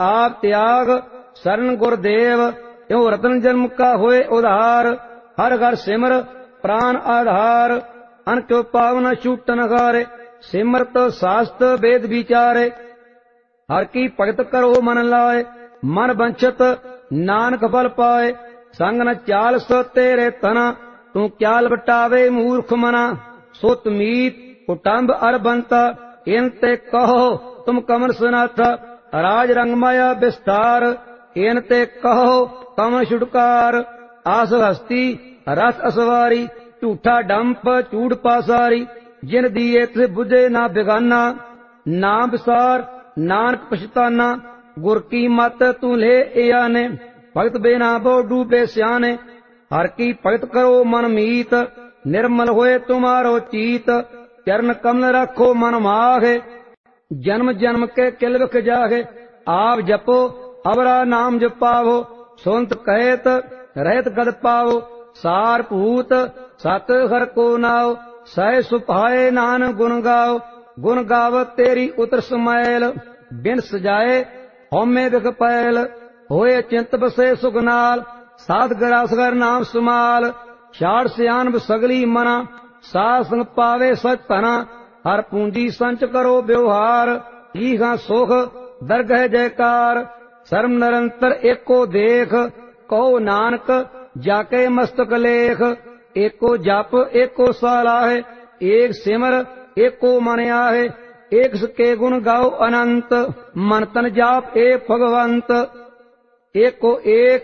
आप त्याग शरण गुरदेव, यो रतन जन्म का होए उधार। हर घर सिमर प्राण आधार, अनक्यो पावन छूटन हारे। सिमरत शास्त्र वेद विचारे, हर की भगत करो मन लाए। मन बंछत नानक फल पाए, संग न चाल सो तेरे तना। तू क्याल बटावे मूर्ख मना, सुत मीत कुटुंब अरबंता। इन ते कहो तुम कमन सुनाथा, राज रंग माया विस्तार। इन ते कहो कमन छुटकार, आस हस्ती रथ असवारी। झूठा डंप चूड़ पासारी, जिन दिए तिस बुझे ना बेगाना। नाम विसार नानक पछताना, गुर की मत तू ले आने। भगत बिना बो डूबे स्याने, हर की भगत करो मन मीत। निर्मल होए तुम्हारो चीत, चरण कमल रखो मन माहे। जन्म जन्म के किल विख जागे, आप जपो अवरा नाम जपावो। सुनत कहत रहत गद पावो, सार भूत सत हर को नाओ। सह सुभाए नानक गुण गाओ, गुण गावत तेरी उतर समैल। बिन सजाए हौमे विख पैल, होए चिंत बसे सुख नाल। साध गरासगर नाम सुमाल, छाड़ सियान सगली मना। साध संग पावे सच तना, हर पूंजी संच करो व्यवहार। ईहा सुख दरगह जयकार, सर्व निरंतर एको देख। कहो नानक जाके मस्तक लेख, एको जप एको सलाहे। एक सिमर एको मन आहे, एक सके गुण गाओ अनंत। मन तन जाप एक भगवंत, एको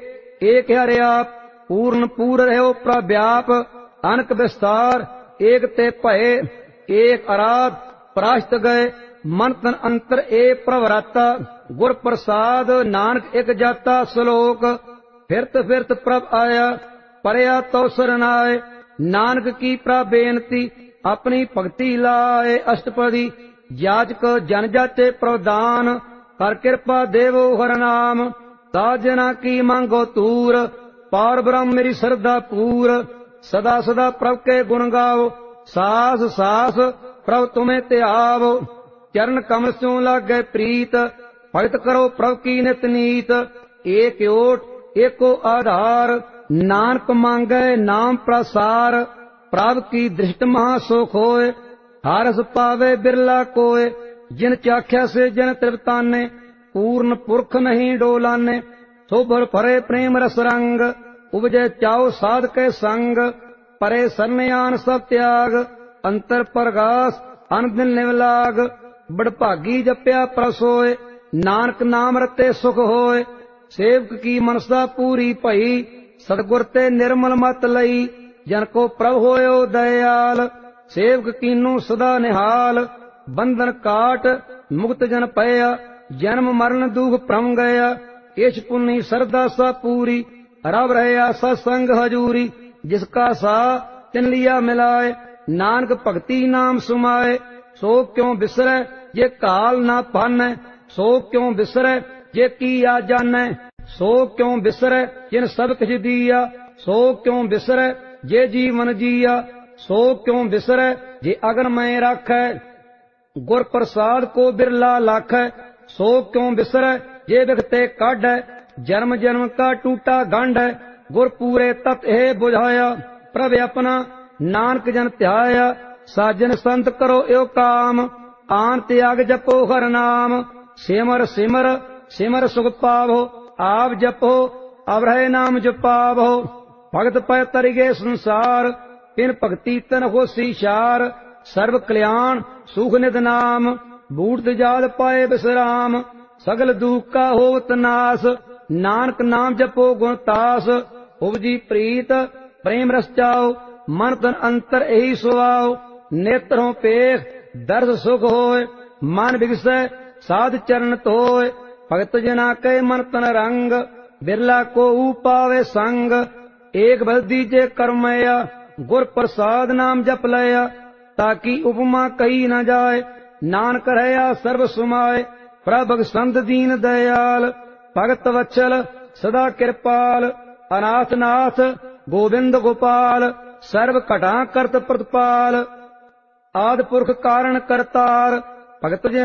एक हरे आप। पूर्ण पूर रहो प्रव्याप, अनक विस्तार एक ते भये। एक आराध पराश्त गए, मन तन अंतर एक प्रवराता। गुर प्रसाद नानक एक जाता श्लोक, फिरत फिरत प्रभ आया। परया तो सरनाए, नानक की प्रा बेनती। अपनी भक्ति लाए अष्टपदी, जाचक जन जाचे प्रदान। कर कृपा देवो हर नाम, ताजना की मांगो तूर। पार ब्रह्म मेरी श्रद्धा पूर, सदा सदा प्रभ के गुण गाओ। सास सास प्रभ तुम्हें त्यावो, चरण कमल स्यों लागे प्रीत। भगत करो प्रभ की नित नीत, एक ओट एको आधार। नानक मांगे नाम प्रसार, प्रभ की दृष्ट महासुख होए। हारस पावे बिरला कोय, जिन चाख्या से जन तृप्ताने। पूर्ण पुरख नहीं डोलाने, शोभर फरे प्रेम रस रंग। उपजे चाओ साध के संग, परे सरनयान सब त्याग। अंतर प्रगास अन दिन निवलाग, बड़भागी जप्या प्रसोय। नानक नाम रते सुख होय, सेवक की मनसा पूरी भई। सतगुर ते निर्मल मत लई, जन को प्रभ होयो दयाल। सेवक कीनू सदा निहाल, बंधन काट मुक्त जन पया। जन्म मरण दुख भ्रम गया, इछ पुन्नी सरदा सा पूरी। रब रहया सत्संग हजूरी, जिसका सा तिन लिया मिलाए। नानक भक्ति नाम सुमाए, सो क्यों बिसरै जे काल ना पानै। सो क्यों बिसरै जे किया जानै, सो क्यों बिसरै जिन सब किछ दिया। सो क्यों बिसरै जे जीवन जिया, सो क्यों बिसरै जे अगन मैं राखै। गुर प्रसाद को बिरला लाखै, सो क्यों बिसरै जे विखते काढै। जन्म जन्म का टूटा गंढ है, गुर पूरे तत् है बुझाया। प्रभ अपना नानक जन ध्याया, साजन संत करो यो काम। आन त्याग जपो हर नाम, सिमर सिमर सिमर सुख पावो। आप जपो अवरह नाम जपावो, भगत पै तरिगे संसार। इन भक्ति तन होसी शार, सर्व कल्याण सुख निध नाम। बूढ़ जाद पाए विश्राम, सगल दुख का होवत नाश। नानक नाम जपो गुण तास, उपजी प्रीत प्रेम रस चाओ। मन तन अंतर यही सुआओ, नेत्रों पेख दर्श सुख होय। मन विगसै साध चरण तोय, भगत जना के मन तन रंग। बिरला को पावे संग, एक बस दीजे कर्मया। गुर प्रसाद नाम जप लया, ताकि उपमा कही न जाए। नानक रहया सर्व सुमाय, प्रभग संत दीन दयाल। भगत वत्सल सदा कृपाल, अनाथ नाथ गोविंद गोपाल। सर्व घटा करत प्रतिपाल, आदि पुरख कारण करतार। भगत जन